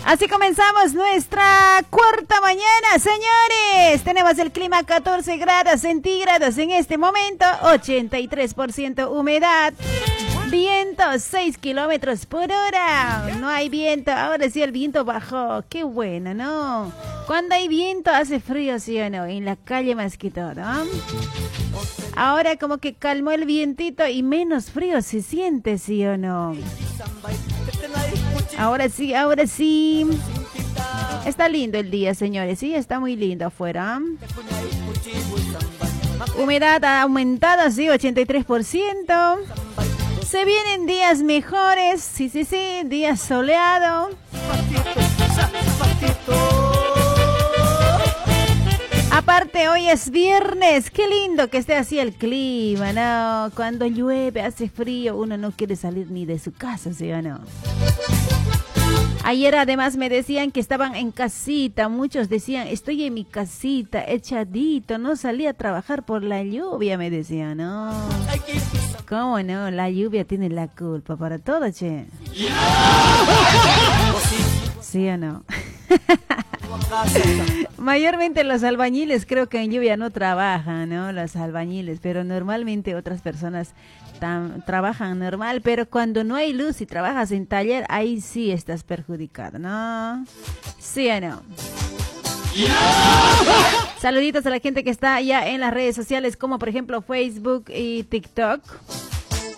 Así comenzamos nuestra cuarta mañana, señores. Tenemos el clima 14 grados centígrados en este momento, 83% humedad. Viento 6 kilómetros por hora. No hay viento. Ahora sí el viento bajó. Qué bueno, ¿no? Cuando hay viento hace frío, ¿sí o no? En la calle más que todo. Ahora como que calmó el vientito y menos frío se siente, ¿sí o no? Ahora sí, ahora sí. Está lindo el día, señores. Sí, está muy lindo afuera. Humedad ha aumentado, sí, 83%. Se vienen días mejores, sí, días soleados. Aparte, hoy es viernes, qué lindo que esté así el clima, ¿no? Cuando llueve, hace frío, uno no quiere salir ni de su casa, ¿sí o no? Ayer además me decían que estaban en casita, muchos decían, estoy en mi casita, echadito, no salí a trabajar por la lluvia, me decían, ¿no? ¿Cómo no? La lluvia tiene la culpa para todo, che. ¿Sí o no? Mayormente los albañiles creo que en lluvia no trabajan, ¿no? Los albañiles, pero normalmente otras personas trabajan normal, pero cuando no hay luz y trabajas en taller, ahí sí estás perjudicado, ¿no? ¿Sí o no? Saluditos a la gente que está ya en las redes sociales, como por ejemplo Facebook y TikTok.